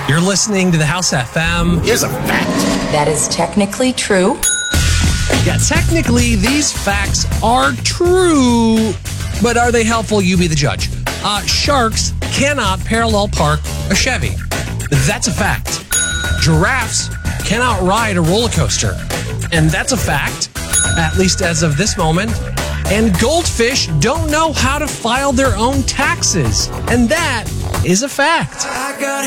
You're listening to the House FM. Here's a fact. That is technically true. Yeah, technically, these facts are true, but are they helpful? You be the judge. Sharks cannot parallel park a Chevy. That's a fact. Giraffes cannot ride a roller coaster. And that's a fact, at least as of this moment. And goldfish don't know how to file their own taxes. And that is a fact.